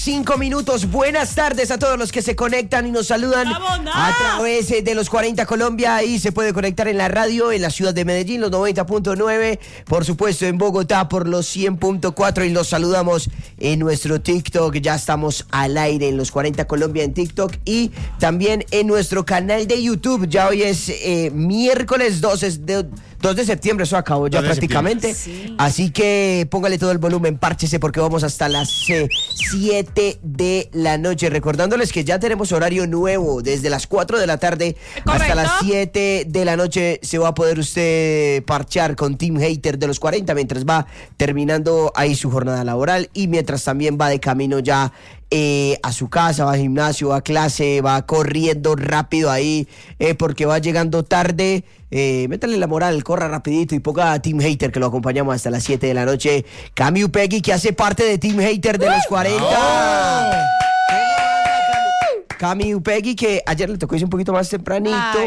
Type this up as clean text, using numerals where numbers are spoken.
5 minutos, buenas tardes a todos los que se conectan y nos saludan a través de los 40 Colombia. Y se puede conectar en la radio en la ciudad de Medellín, los 90.9, por supuesto en Bogotá por los 100.4 y los saludamos en nuestro TikTok. Ya estamos al aire en los 40 Colombia en TikTok y también en nuestro canal de YouTube. Ya hoy es miércoles 2 de septiembre, eso acabó ya prácticamente. Sí. Así que póngale todo el volumen, párchese porque vamos hasta las 7 de la noche. Recordándoles que ya tenemos horario nuevo, desde las 4 de la tarde hasta las 7 de la noche se va a poder usted parchar con Team Hater de los 40 mientras va terminando ahí su jornada laboral y mientras también va de camino ya a su casa, va al gimnasio, va a clase, va corriendo rápido ahí porque va llegando tarde. Métale la moral, corra rapidito y ponga a Team Hater que lo acompañamos hasta las 7 de la noche. Cami Upegui, que hace parte de Team Hater de los 40. Cami Upegui, que ayer le tocó irse un poquito más tempranito.